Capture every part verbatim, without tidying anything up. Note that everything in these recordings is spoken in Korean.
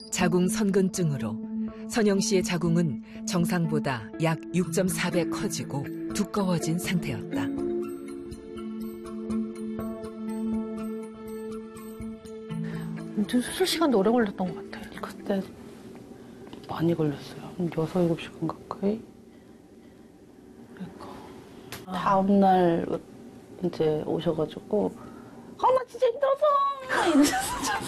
자궁 선근증으로 선영 씨의 자궁은 정상보다 약 육 점 사 배 커지고 두꺼워진 상태였다. 아무튼 수술 시간도 오래 걸렸던 것 같아요. 그때 많이 걸렸어요. 한 여섯, 일곱 시간 가까이. 그러니까. 아. 다음날 이제 오셔가지고 아, 나 진짜 힘들었어!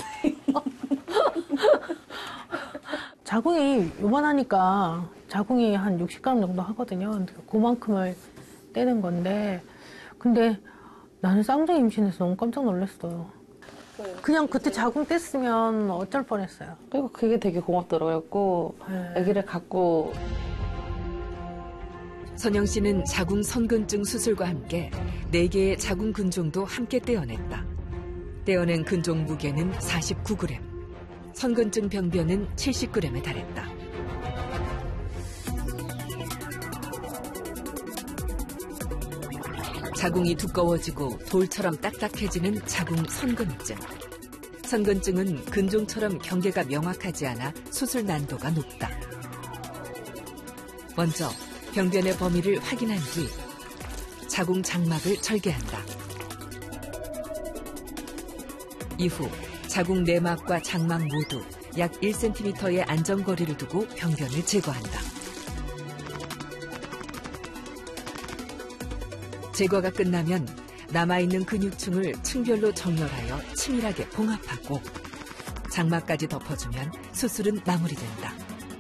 이러셨어요. 자궁이 요만하니까 자궁이 한 육십 그램 정도 하거든요. 그만큼을 떼는 건데 근데 나는 쌍둥이 임신해서 너무 깜짝 놀랐어요. 그냥 그때 자궁 뗐으면 어쩔 뻔했어요. 그리고 그게 되게 고맙더라고요. 네. 아기를 갖고. 선영 씨는 자궁 선근증 수술과 함께 네 개의 자궁 근종도 함께 떼어냈다. 떼어낸 근종 무게는 사십구 그램, 선근증 병변은 칠십 그램에 달했다. 자궁이 두꺼워지고 돌처럼 딱딱해지는 자궁 선근증. 선근증은 근종처럼 경계가 명확하지 않아 수술 난도가 높다. 먼저 병변의 범위를 확인한 뒤 자궁 장막을 절개한다. 이후 자궁 내막과 장막 모두 약 일 센티미터의 안전거리를 두고 병변을 제거한다. 제거가 끝나면 남아있는 근육층을 층별로 정렬하여 치밀하게 봉합하고 장막까지 덮어주면 수술은 마무리된다.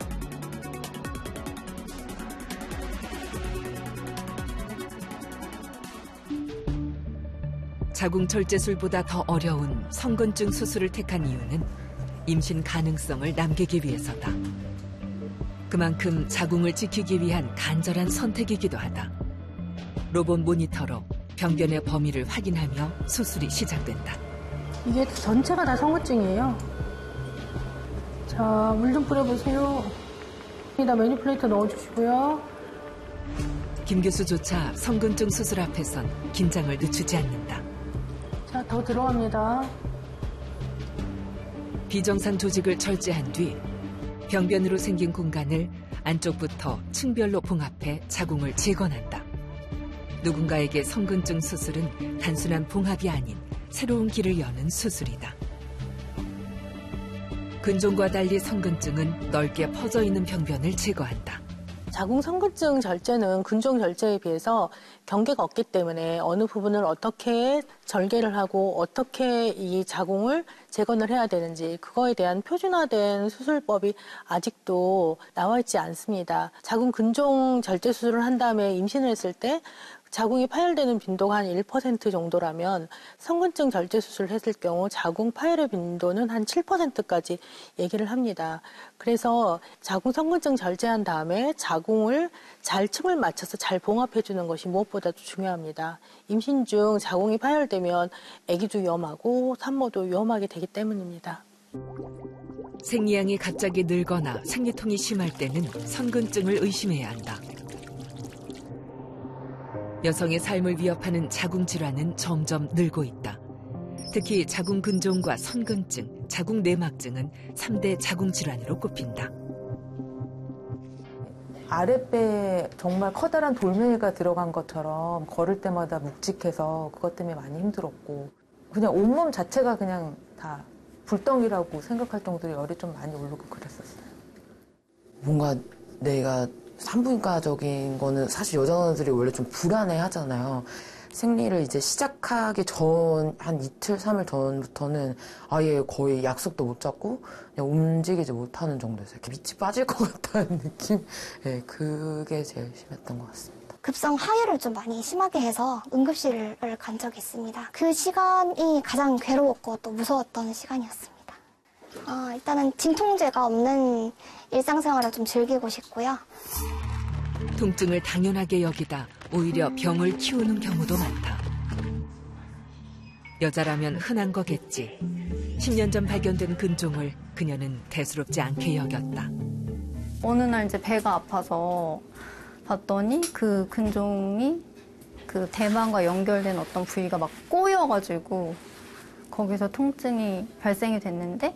자궁 절제술보다 더 어려운 선근증 수술을 택한 이유는 임신 가능성을 남기기 위해서다. 그만큼 자궁을 지키기 위한 간절한 선택이기도 하다. 로봇 모니터로 병변의 범위를 확인하며 수술이 시작된다. 이게 전체가 다 선근증이에요. 자, 물 좀 뿌려보세요. 여기다 매니플레이터 넣어주시고요. 김 교수조차 선근증 수술 앞에선 긴장을 늦추지 않는다. 자, 더 들어갑니다. 비정상 조직을 절제한 뒤 병변으로 생긴 공간을 안쪽부터 층별로 봉합해 자궁을 재건한다. 누군가에게 선근증 수술은 단순한 봉합이 아닌 새로운 길을 여는 수술이다. 근종과 달리 선근증은 넓게 퍼져 있는 병변을 제거한다. 자궁 선근증 절제는 근종 절제에 비해서 경계가 없기 때문에 어느 부분을 어떻게 절개를 하고 어떻게 이 자궁을 재건을 해야 되는지 그거에 대한 표준화된 수술법이 아직도 나와 있지 않습니다. 자궁 근종 절제 수술을 한 다음에 임신을 했을 때 자궁이 파열되는 빈도가 한 일 퍼센트 정도라면 선근증 절제 수술을 했을 경우 자궁 파열의 빈도는 한 칠 퍼센트까지 얘기를 합니다. 그래서 자궁 선근증 절제한 다음에 자궁을 잘 층을 맞춰서 잘 봉합해 주는 것이 무엇보다도 중요합니다. 임신 중 자궁이 파열되면 아기도 위험하고 산모도 위험하게 되기 때문입니다. 생리양이 갑자기 늘거나 생리통이 심할 때는 선근증을 의심해야 한다. 여성의 삶을 위협하는 자궁 질환은 점점 늘고 있다. 특히 자궁 근종과 선근증, 자궁 내막증은 삼 대 자궁 질환으로 꼽힌다. 아랫배에 정말 커다란 돌멩이가 들어간 것처럼 걸을 때마다 묵직해서 그것 때문에 많이 힘들었고 그냥 온몸 자체가 그냥 다 불덩이라고 생각할 정도로 열이 좀 많이 오르고 그랬었어요. 뭔가 내가 산부인과적인 거는 사실 여자들이 원래 좀 불안해 하잖아요. 생리를 이제 시작하기 전, 한 이틀, 삼일 전부터는 아예 거의 약속도 못 잡고 그냥 움직이지 못하는 정도였어요. 이렇게 밑이 빠질 것 같다는 느낌? 네, 그게 제일 심했던 것 같습니다. 급성 하혈을 좀 많이 심하게 해서 응급실을 간 적이 있습니다. 그 시간이 가장 괴로웠고 또 무서웠던 시간이었습니다. 어, 일단은 진통제가 없는 일상생활을 좀 즐기고 싶고요. 통증을 당연하게 여기다 오히려 병을 키우는 경우도 많다. 여자라면 흔한 거겠지. 십 년 전 발견된 근종을 그녀는 대수롭지 않게 여겼다. 어느 날 이제 배가 아파서 봤더니 그 근종이 그 대망과 연결된 어떤 부위가 막 꼬여가지고 거기서 통증이 발생이 됐는데